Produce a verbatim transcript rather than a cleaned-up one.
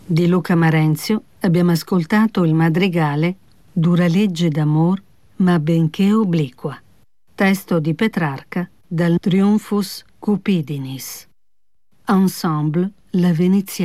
Di Luca Marenzio abbiamo ascoltato il madrigale Dura legge d'amor, ma benché obliqua, testo di Petrarca dal Triumphus Cupidinis. Ensemble La Veneziana.